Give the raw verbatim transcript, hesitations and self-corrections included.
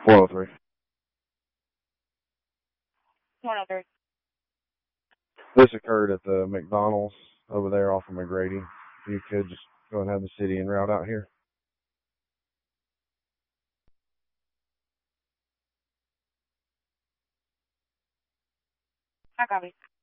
four oh three. one oh three. This occurred at the McDonald's over there off of McGrady. If you could just go and have the city en route out here. I copy.